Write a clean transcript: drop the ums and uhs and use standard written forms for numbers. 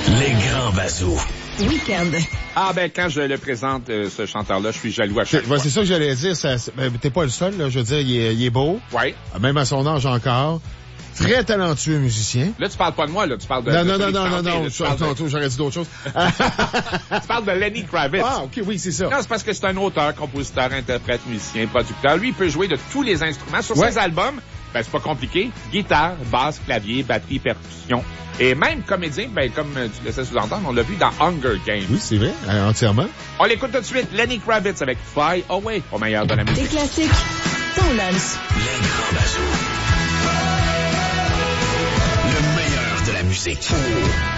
Les grands bazous. Week-end. Ah ben quand je le présente, ce chanteur-là, je suis jaloux à chaque fois. C'est ça que j'allais dire. T'es pas le seul, là. Je veux dire, il est beau. Ouais. Même à son âge encore. Très talentueux musicien. Là, tu parles pas de moi, là. Tu parles de... Non. J'aurais dit d'autres choses. Tu parles de Lenny Kravitz. Ah, OK, oui, c'est ça. Non, c'est parce que c'est un auteur, compositeur, interprète, musicien, producteur. Lui, il peut jouer de tous les instruments. Sur ses albums, ben, c'est pas compliqué. Guitare, basse, clavier, batterie, percussion. Et même comédien, ben, comme tu laissais sous-entendre, on l'a vu dans Hunger Games. Oui, c'est vrai, entièrement. On l'écoute tout de suite. Lenny Kravitz avec Fly Away, au meilleur de la musique. Des classiques, ton lance. Les grands bazous. Le meilleur de la musique.